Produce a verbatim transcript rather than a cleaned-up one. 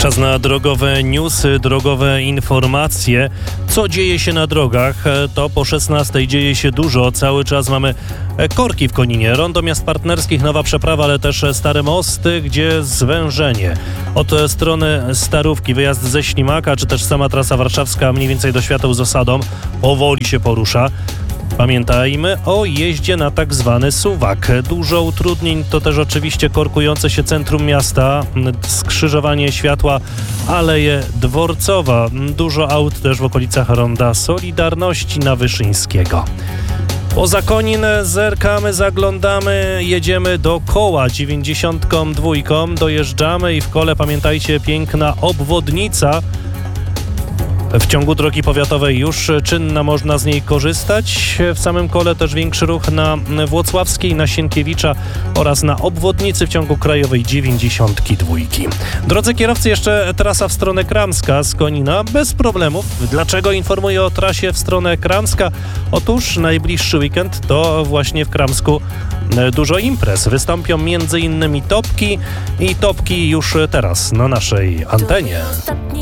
Czas na drogowe newsy, drogowe informacje. Co dzieje się na drogach? To po szesnastej dzieje się dużo. Cały czas mamy korki w Koninie. Rondo Miast Partnerskich, nowa przeprawa, ale też Stare Mosty, gdzie zwężenie. Od strony Starówki, wyjazd ze Ślimaka, czy też sama trasa warszawska, mniej więcej do Świateł z osadą, powoli się porusza. Pamiętajmy o jeździe na tak zwany suwak. Dużo utrudnień to też oczywiście korkujące się centrum miasta, skrzyżowanie światła, Aleje Dworcowa. Dużo aut też w okolicach Ronda Solidarności na Wyszyńskiego. Poza Konin zerkamy, zaglądamy, jedziemy do Koła dziewięćdziesiątką dwójką, dojeżdżamy i w Kole, pamiętajcie, piękna obwodnica. W ciągu drogi powiatowej już czynna, można z niej korzystać. W samym Kole też większy ruch na Włocławskiej, na Sienkiewicza oraz na obwodnicy w ciągu krajowej dziewięćdziesiątki dwójki. Drodzy kierowcy, jeszcze trasa w stronę Kramska z Konina bez problemów. Dlaczego informuję o trasie w stronę Kramska? Otóż najbliższy weekend to właśnie w Kramsku dużo imprez. Wystąpią między innymi Topki i Topki już teraz na naszej antenie.